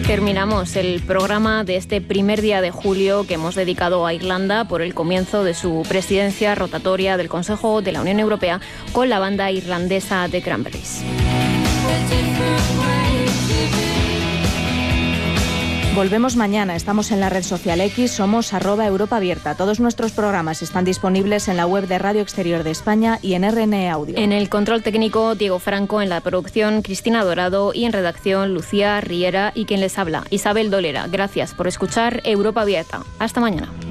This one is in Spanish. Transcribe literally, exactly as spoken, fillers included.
Terminamos el programa de este primer día de julio que hemos dedicado a Irlanda por el comienzo de su presidencia rotatoria del Consejo de la Unión Europea con la banda irlandesa The Cranberries. Volvemos mañana, estamos en la red social X, somos arroba Europa Abierta. Todos nuestros programas están disponibles en la web de Radio Exterior de España y en R N E Audio. En el control técnico, Diego Franco, en la producción, Cristina Dorado y en redacción, Lucía Riera y quien les habla, Isabel Dolera. Gracias por escuchar Europa Abierta. Hasta mañana.